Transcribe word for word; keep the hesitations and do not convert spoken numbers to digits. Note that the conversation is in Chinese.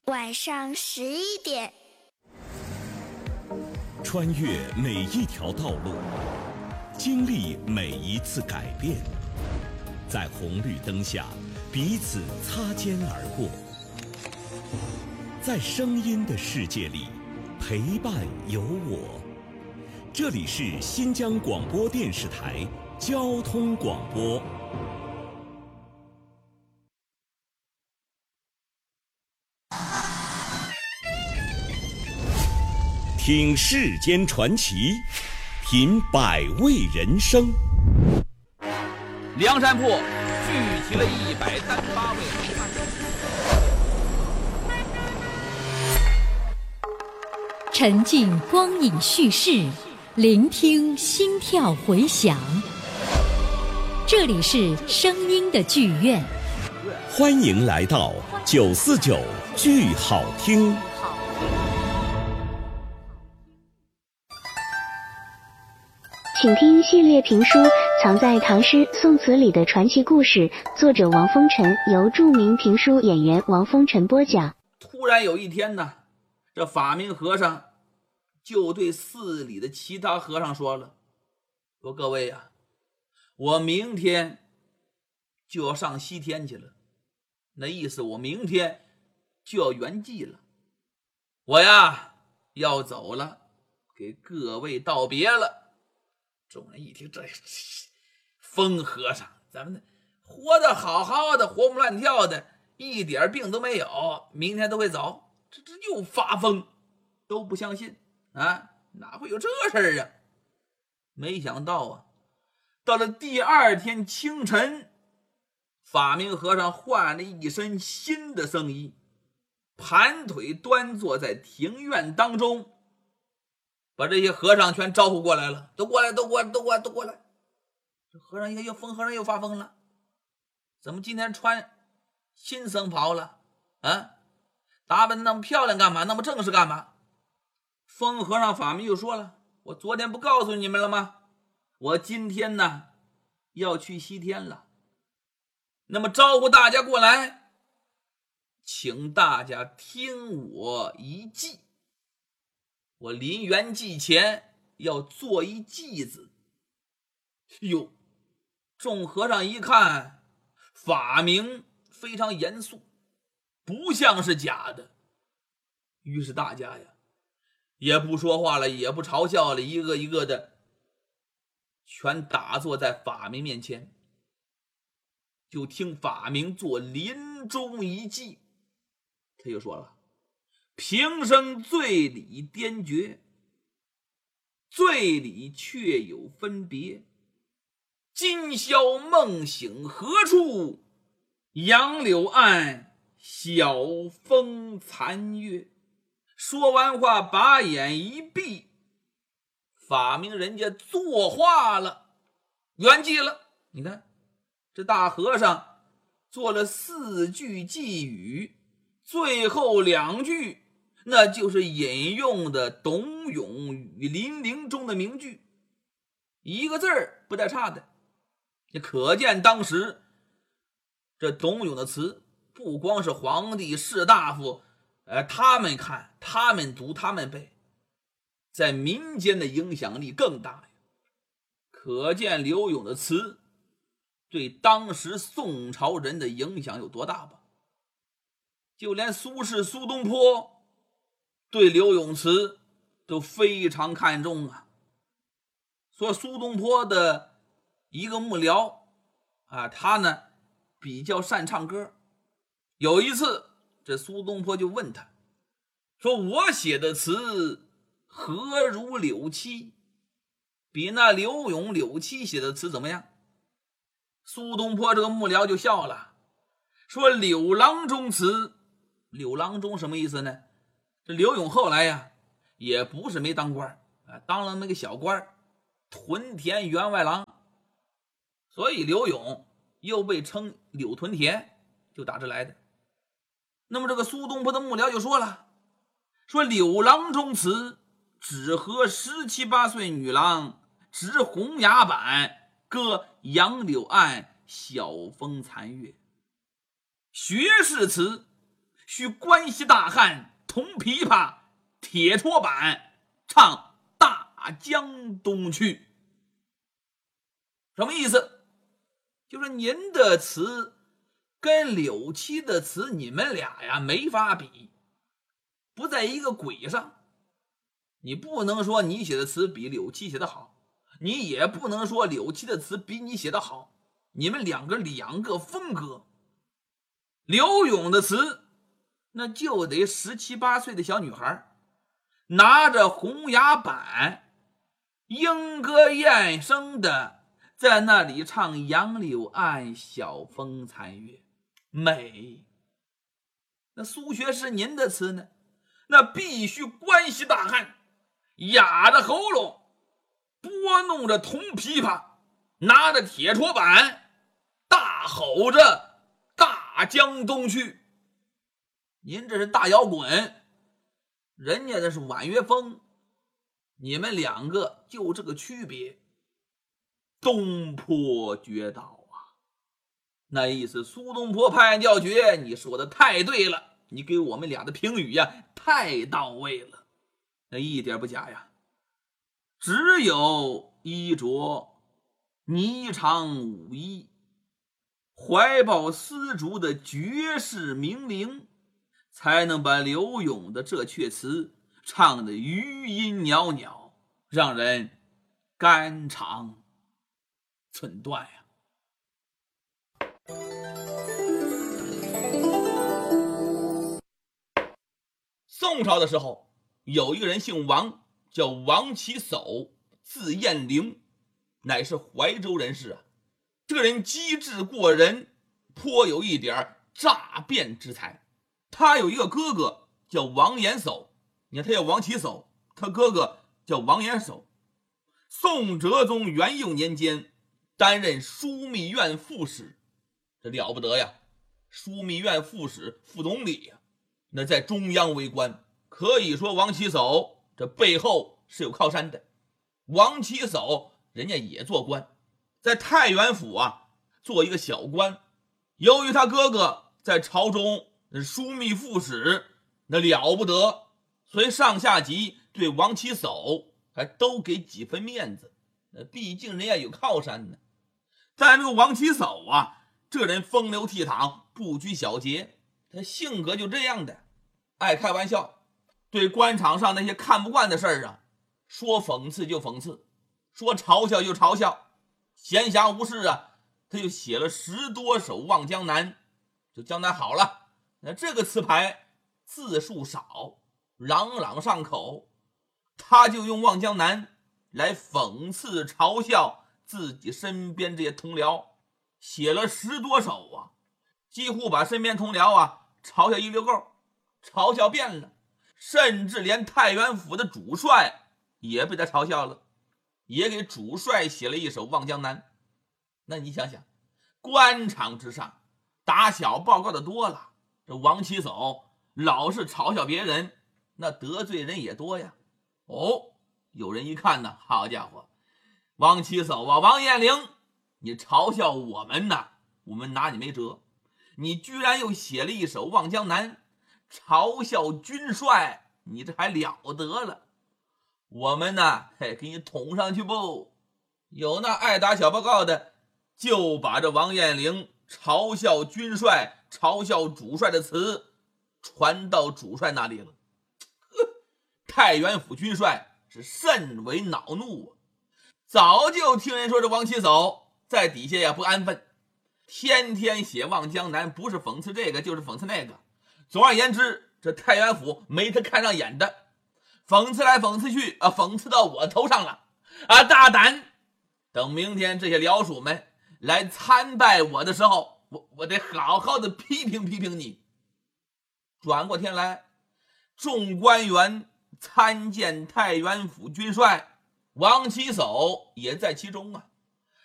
晚上十一点， 穿越每一条道路，经历每一次改变，在红绿灯下彼此擦肩而过，在声音的世界里陪伴有我。这里是新疆广播电视台交通广播。听世间传奇，品百味人生。 梁山泊聚集了一百单八位好汉， 沉浸光影叙事，聆听心跳回响。这里是声音的剧院， 欢迎来到九四九剧好听。 请听系列评书《藏在唐诗宋词里的传奇故事》，作者王风尘，由著名评书演员王风尘播讲。 突然有一天呢，这法明和尚就对寺里的其他和尚说了，说各位呀、啊，我明天就要上西天去了，那意思我明天就要圆寂了，我呀要走了，给各位道别了。众人一听，这疯和尚，咱们活得好好的，活蹦乱跳的，一点病都没有，明天都会走，这这又发疯，都不相信啊，哪会有这事儿啊？没想到啊，到了第二天清晨，法明和尚换了一身新的僧衣，盘腿端坐在庭院当中，把这些和尚全招呼过来了，都过来，都过来，都过来，都过来。这和尚一看，又疯和尚又发疯了，怎么今天穿新僧袍了啊？打扮那么漂亮干嘛？那么正式干嘛？疯和尚法明又说了，我昨天不告诉你们了吗？我今天呢要去西天了，那么招呼大家过来，请大家听我一计。我临圆寂前要做一偈子。哟，众和尚一看法明非常严肃，不像是假的，于是大家呀也不说话了，也不嘲笑了，一个一个的全打坐在法明面前，就听法明做临终一偈。他又说了，平生醉里颠绝，醉里却有分别，今宵梦醒何处，杨柳岸，晓风残月。说完话把眼一闭，法明人家作画了，圆寂了。你看这大和尚做了四句偈语，最后两句那就是引用的董永与林陵中的名句，一个字儿不带差的。也可见当时这董永的词不光是皇帝士大夫呃，他们看他们读他们背，在民间的影响力更大呀。可见刘永的词对当时宋朝人的影响有多大吧。就连苏轼苏东坡对刘永词都非常看重啊。说苏东坡的一个幕僚啊，他呢比较擅唱歌。有一次这苏东坡就问他说，我写的词何如柳七，比那刘永柳七写的词怎么样？苏东坡这个幕僚就笑了，说柳郎中词。柳郎中什么意思呢？这刘永后来呀也不是没当官啊，当了那个小官，屯田员外郎，所以刘永又被称柳屯田，就打这来的。那么这个苏东坡的幕僚就说了，说柳郎中词只和十七八岁女郎执红牙板，歌杨柳岸，晓风残月。学士词须关西大汉，铜琵琶，铁托板，唱大江东去。什么意思？就是您的词跟柳七的词，你们俩呀没法比，不在一个轨上。你不能说你写的词比柳七写的好，你也不能说柳七的词比你写的好，你们两个两个风格。柳永的词那就得十七八岁的小女孩拿着红牙板，莺歌燕声的在那里唱杨柳岸，晓风残月，美。那苏学士您的词呢，那必须关西大汉，哑着喉咙，拨弄着铜琵琶，拿着铁托板，大吼着大江东去。您这是大摇滚，人家这是婉约风，你们两个就这个区别。东坡绝倒啊，那意思苏东坡拍案叫绝，你说的太对了，你给我们俩的评语呀太到位了，那一点不假呀。只有衣着霓裳舞衣，怀抱丝竹的绝世名伶，才能把柳永的这阙词唱得余音袅袅，让人肝肠寸断呀。宋朝的时候，有一个人姓王，叫王其叟，字彦龄，乃是怀州人士啊。这个人机智过人，颇有一点诈辩之才。他有一个哥哥叫王延叟，你看他叫王其叟，他哥哥叫王延叟。宋哲宗元佑年间担任枢密院副使，这了不得呀！枢密院副使、副总理呀，那在中央为官，可以说王其叟这背后是有靠山的。王其叟人家也做官，在太原府啊做一个小官。由于他哥哥在朝中枢密副使，那了不得，所以上下级对王其叟还都给几分面子，那毕竟人家有靠山呢。但这个王其叟啊，这人风流倜傥，不拘小节，他性格就这样的，爱开玩笑，对官场上那些看不惯的事儿啊，说讽刺就讽刺，说嘲笑就嘲笑。闲暇无事啊，他就写了十多首《望江南》，就江南好了。那这个词牌字数少，朗朗上口，他就用《望江南》来讽刺嘲笑自己身边这些同僚，写了十多首啊，几乎把身边同僚啊嘲笑一溜够，嘲笑遍了，甚至连太原府的主帅也被他嘲笑了，也给主帅写了一首《望江南》。那你想想，官场之上打小报告的多了，这王其叟老是嘲笑别人，那得罪人也多呀。哦，有人一看呢，好家伙，王其叟啊，王彦龄，你嘲笑我们呢，我们拿你没辙。你居然又写了一首《望江南》，嘲笑军帅，你这还了得了。我们呢，嘿，给你捅上去不？有那爱打小报告的，就把这王彦龄嘲笑军帅、嘲笑主帅的词传到主帅那里了。太原府军帅是甚为恼怒啊，早就听人说这王其叟在底下也不安分，天天写《望江南》，不是讽刺这个就是讽刺那个。总而言之，这太原府没他看上眼的，讽刺来讽刺去啊，讽刺到我头上了啊！大胆！等明天这些僚属们来参拜我的时候，我我得好好的批评批评你。转过天来，众官员参见太原府军帅，王其叟也在其中啊。